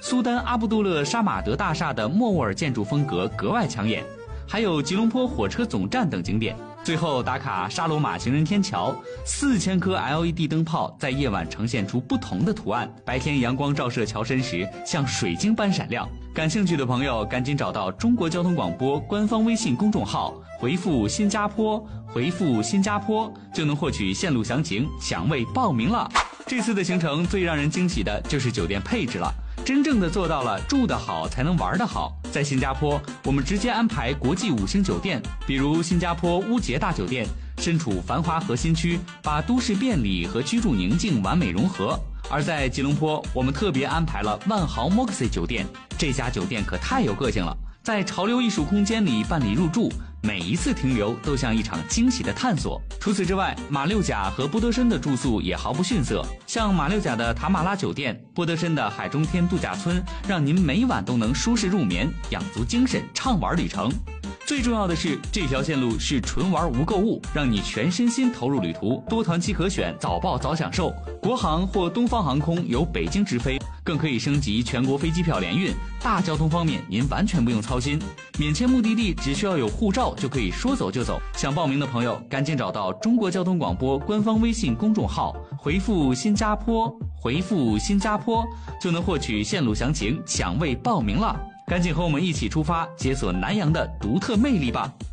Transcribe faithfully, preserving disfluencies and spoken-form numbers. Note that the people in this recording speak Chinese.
苏丹阿卜杜勒沙马德大厦的莫卧儿建筑风格格外抢眼，还有吉隆坡火车总站等景点。最后打卡沙罗马行人天桥，四千颗 L E D 灯泡在夜晚呈现出不同的图案，白天阳光照射桥身时像水晶般闪亮。感兴趣的朋友赶紧找到中国交通广播官方微信公众号，回复新加坡，回复新加坡就能获取线路详情，抢位报名了。这次的行程最让人惊喜的就是酒店配置了，真正的做到了住得好才能玩得好。在新加坡，我们直接安排国际五星酒店，比如新加坡乌节大酒店，身处繁华核心区，把都市便利和居住宁静完美融合。而在吉隆坡，我们特别安排了万豪 Moxie 酒店，这家酒店可太有个性了，在潮流艺术空间里办理入住，每一次停留都像一场惊喜的探索。除此之外，马六甲和波德申的住宿也毫不逊色，像马六甲的塔马拉酒店，波德申的海中天度假村，让您每晚都能舒适入眠，养足精神，畅玩旅程。最重要的是，这条线路是纯玩无购物，让你全身心投入旅途，多团期可选，早报早享受。国航或东方航空由北京直飞，更可以升级全国飞机票联运，大交通方面您完全不用操心。免签目的地只需要有护照就可以说走就走。想报名的朋友赶紧找到中国交通广播官方微信公众号，回复新加坡，回复新加坡就能获取线路详情，抢位报名了。赶紧和我们一起出发，解锁南洋的独特魅力吧。